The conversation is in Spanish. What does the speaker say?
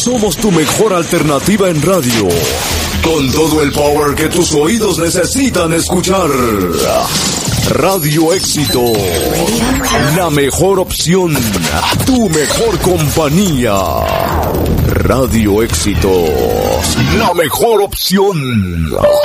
Somos tu mejor alternativa en radio. Con todo el power que tus oídos necesitan escuchar. Radio Éxito. La mejor opción. Tu mejor compañía. Radio Éxitos. La mejor opción.